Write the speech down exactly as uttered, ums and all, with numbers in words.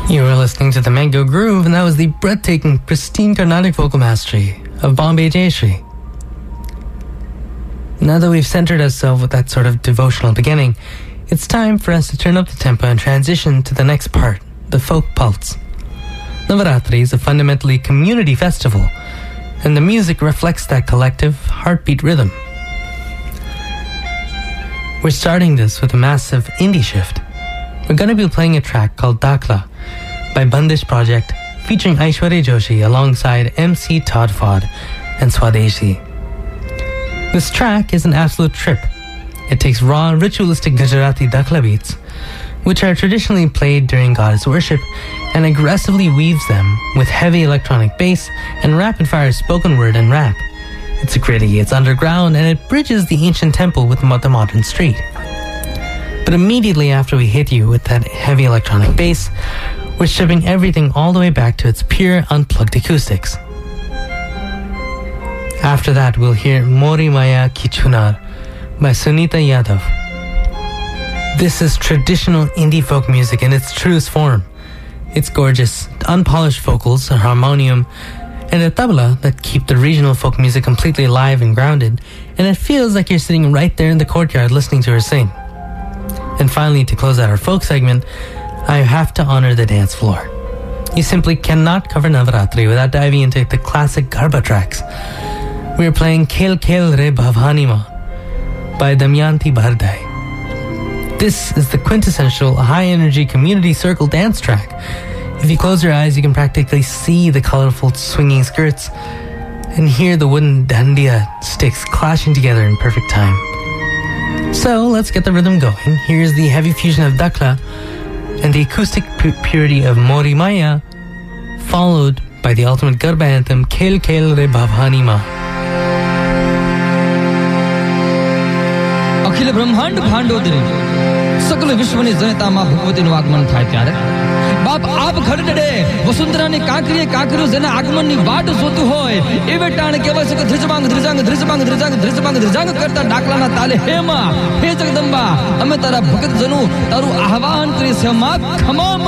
You were listening to the Mango Groove, and that was the breathtaking, pristine Carnatic vocal mastery of Bombay Jayashree. Now that we've centered ourselves with that sort of devotional beginning, it's time for us to turn up the tempo and transition to the next part, the folk pulse. Navaratri is a fundamentally community festival, and the music reflects that collective heartbeat rhythm. We're starting this with a massive indie shift. We're going to be playing a track called Dakhla by Bandish Project, featuring Aishwarya Joshi alongside M C Todd Ford and Swadeshi. This track is an absolute trip. It takes raw, ritualistic Gujarati Dakhla beats, which are traditionally played during goddess worship, and aggressively weaves them with heavy electronic bass and rapid-fire spoken word and rap. It's gritty, it's underground, and it bridges the ancient temple with the modern street. But immediately after we hit you with that heavy electronic bass, we're stripping everything all the way back to its pure, unplugged acoustics. After that, we'll hear Mori Maya Ki Chunar by Sunita Yadav. This is traditional indie folk music in its truest form. It's gorgeous, unpolished vocals, a harmonium, and a tabla that keep the regional folk music completely alive and grounded, and it feels like you're sitting right there in the courtyard listening to her sing. And finally, to close out our folk segment, I have to honor the dance floor. You simply cannot cover Navaratri without diving into the classic Garba tracks. We are playing Khel Khel Re Bhavani Ma by Damayanti Bhardai. This is the quintessential high-energy community circle dance track. If you close your eyes, you can practically see the colorful swinging skirts and hear the wooden dandiya sticks clashing together in perfect time. So let's get the rhythm going. Here's the heavy fusion of Dakhla and the acoustic pu- purity of Mori Maya, followed by the ultimate Garba anthem, Khel Khel Re Bhavani Ma. अखिल ब्रह्मांड भांडोदरी सकल विश्व ने जनता मां भगवती નું આગમન થાય ત્યારે બાપ આપ ખડડે વસુંધરા ને કાંકરીએ કાંકરીઓ જેના આગમન ની વાટ જોતું હોય એ વેટાણ કહેવાય છે કે ધ્રિજમાંગ ધ્રિજાંગ ધ્રિજમાંગ ધ્રિજાંગ ધ્રિજમાંગ ધ્રિજાંગ કરતા ડાકલાના તાલે હે માં હે જગદંબા અમે તારા ભગત જનો તારું આહવાન કરી છે માં ખમા